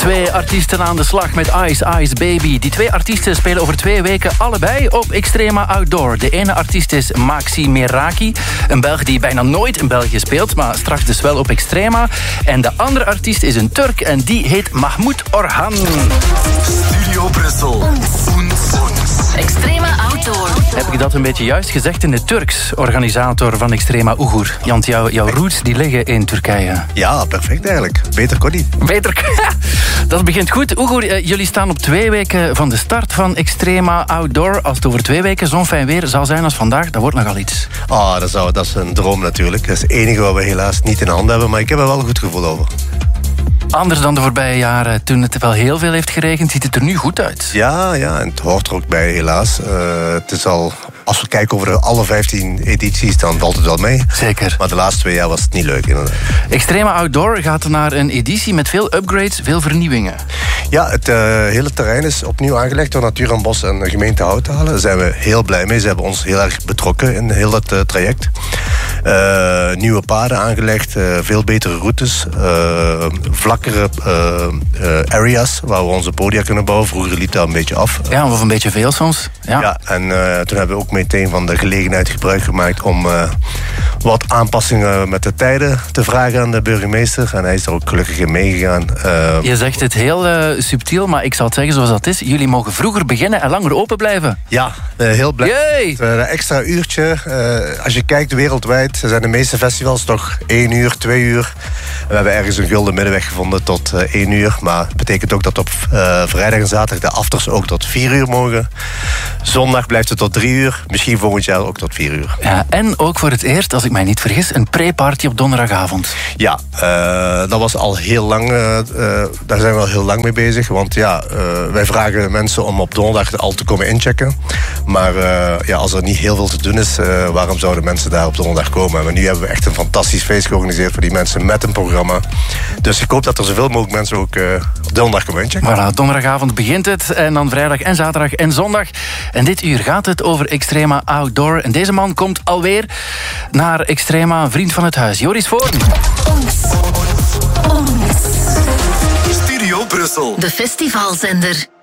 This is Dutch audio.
2 artiesten aan de slag met Ice Ice Baby. Die 2 artiesten spelen over 2 weken allebei op Extrema Outdoor. De ene artiest is Maxi Meraki, een Belg die bijna nooit in België speelt, maar straks dus wel op Extrema. En de andere artiest is een Turk en die heet Mahmoud Orhan. Studio Brussel. Extrema Outdoor. Heb ik dat een beetje juist gezegd in het Turks, organisator van Extrema Ugur? Want jouw roots die liggen in Turkije. Ja, perfect eigenlijk. Beter kon niet. Beter. Dat begint goed. Ugur, jullie staan op 2 weken van de start van Extrema Outdoor. Als het over 2 weken zo'n fijn weer zal zijn als vandaag, dat wordt nogal iets. Dat is een droom natuurlijk. Dat is het enige wat we helaas niet in handen hebben, maar ik heb er wel een goed gevoel over. Anders dan de voorbije jaren, toen het wel heel veel heeft geregend, ziet het er nu goed uit. Ja, en het hoort er ook bij helaas. Het is al, als we kijken over alle 15 edities, dan valt het wel mee. Zeker. Maar de laatste 2 jaar was het niet leuk inderdaad. Extrema Outdoor gaat naar een editie met veel upgrades, veel vernieuwingen. Ja, het hele terrein is opnieuw aangelegd door Natuur en Bos en de gemeente Houthalen. Daar zijn we heel blij mee. Ze hebben ons heel erg betrokken in heel dat traject. Nieuwe paden aangelegd, veel betere routes, vlakkere areas waar we onze podia kunnen bouwen. Vroeger liep dat een beetje af. Ja, of een beetje veel soms. Ja, en toen hebben we ook meteen van de gelegenheid gebruik gemaakt om wat aanpassingen met de tijden te vragen aan de burgemeester. En hij is er ook gelukkig in meegegaan. Je zegt het heel subtiel, maar ik zal het zeggen zoals dat is. Jullie mogen vroeger beginnen en langer open blijven. Ja, heel blij. Yay! Een extra uurtje. Als je kijkt wereldwijd, zijn de meeste festivals toch 1 uur, 2 uur. We hebben ergens een gulden middenweg gevonden tot 1 uur. Maar het betekent ook dat op vrijdag en zaterdag de afters ook tot 4 uur mogen. Zondag blijft het tot 3 uur. Misschien volgend jaar ook tot 4 uur. Ja, en ook voor het eerst, als ik mij niet vergis, een pre-party op donderdagavond. Ja, dat was al heel lang. Daar zijn we al heel lang mee bezig. Want wij vragen mensen om op donderdag al te komen inchecken. Maar als er niet heel veel te doen is, waarom zouden mensen daar op donderdag komen? Maar nu hebben we echt een fantastisch feest georganiseerd voor die mensen met een programma. Dus ik hoop dat er zoveel mogelijk mensen ook op donderdag komen inchecken. Voilà, donderdagavond begint het. En dan vrijdag en zaterdag en zondag. En dit uur gaat het over Extrema Outdoor. En deze man komt alweer naar Extrema, vriend van het huis. Joris Voorn. Studio Brussel. De festivalzender.